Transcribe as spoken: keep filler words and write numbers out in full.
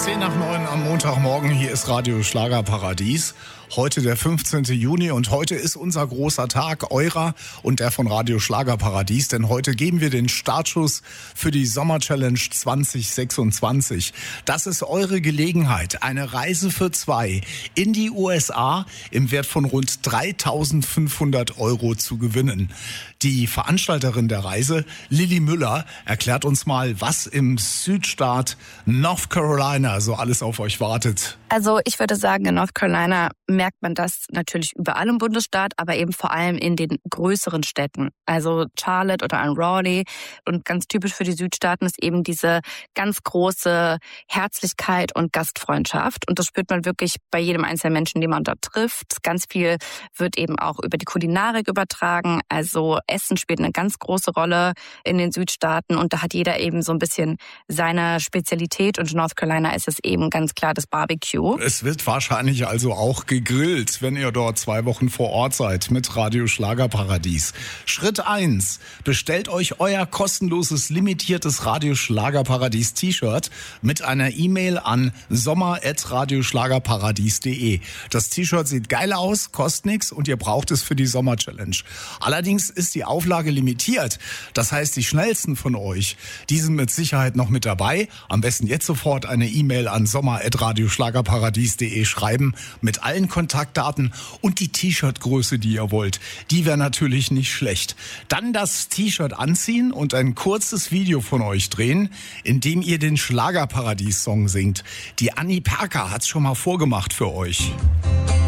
zehn nach neun am Montagmorgen, hier ist Radio Schlagerparadies. Heute der fünfzehnten Juni und heute ist unser großer Tag, eurer und der von Radio Schlagerparadies, denn heute geben wir den Startschuss für die Sommer-Challenge zwanzig sechsundzwanzig. Das ist eure Gelegenheit, eine Reise für zwei in die U S A im Wert von rund dreitausendfünfhundert Euro zu gewinnen. Die Veranstalterin der Reise, Lilly Müller, erklärt uns mal, was im Südstaat North Carolina so alles auf euch wartet. Also ich würde sagen, in North Carolina merkt man das natürlich überall im Bundesstaat, aber eben vor allem in den größeren Städten. Also Charlotte oder an Raleigh. Und ganz typisch für die Südstaaten ist eben diese ganz große Herzlichkeit und Gastfreundschaft. Und das spürt man wirklich bei jedem einzelnen Menschen, den man dort trifft. Ganz viel wird eben auch über die Kulinarik übertragen. Also Essen spielt eine ganz große Rolle in den Südstaaten. Und da hat jeder eben so ein bisschen seine Spezialität. Und in North Carolina ist es eben ganz klar das Barbecue. Es wird wahrscheinlich also auch gegrillt, wenn ihr dort zwei Wochen vor Ort seid mit Radio Schlagerparadies. Schritt eins. Bestellt euch euer kostenloses, limitiertes Radio Schlagerparadies T-Shirt mit einer E-Mail an sommer at radioschlagerparadies punkt de. Das T-Shirt sieht geil aus, kostet nichts und ihr braucht es für die Sommer-Challenge. Allerdings ist die Auflage limitiert. Das heißt, die schnellsten von euch, die sind mit Sicherheit noch mit dabei. Am besten jetzt sofort eine E-Mail an sommer at radioschlagerparadies punkt de schreiben mit allen Kontaktdaten und die T-Shirt-Größe, die ihr wollt. Die wäre natürlich nicht schlecht. Dann das T-Shirt anziehen und ein kurzes Video von euch drehen, in dem ihr den Schlagerparadies-Song singt. Die Anni Perker hat's schon mal vorgemacht für euch.